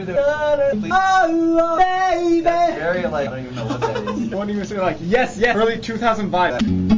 the baby. Very like I don't even know what that is. I won't even say like yes, early 2000 vibe.